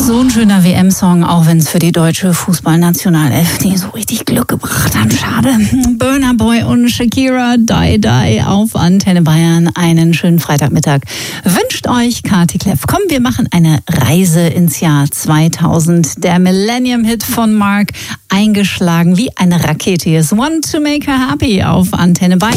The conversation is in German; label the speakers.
Speaker 1: So ein schöner WM-Song, auch wenn es für die deutsche Fußballnationalelf nie so richtig Glück gebracht hat. Schade. Burna Boy und Shakira, Die Die auf Antenne Bayern. Einen schönen Freitagmittag wünscht euch Kati Kleff. Komm, wir machen eine Reise ins Jahr 2000. Der Millennium-Hit von Mark, eingeschlagen wie eine Rakete. Ist Want to Make Her Happy auf Antenne Bayern.